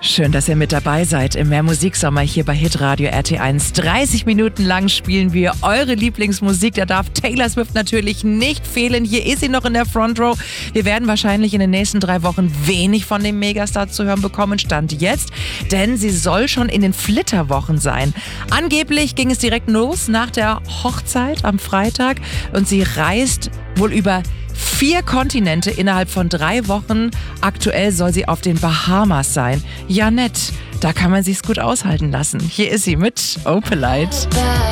Schön, dass ihr mit dabei seid im Mehrmusiksommer hier bei Hitradio RT1. 30 Minuten lang spielen wir eure Lieblingsmusik. Da darf Taylor Swift natürlich nicht fehlen. Hier ist sie noch in der Front Row. Wir werden wahrscheinlich in den nächsten 3 Wochen wenig von dem Megastar zu hören bekommen, Stand jetzt. Denn sie soll schon in den Flitterwochen sein. Angeblich ging es direkt los nach der Hochzeit am Freitag. Und sie reist wohl über 4 Kontinente innerhalb von 3 Wochen. Aktuell soll sie auf den Bahamas sein. Ja, nett. Da kann man sich's gut aushalten lassen. Hier ist sie mit Opalite.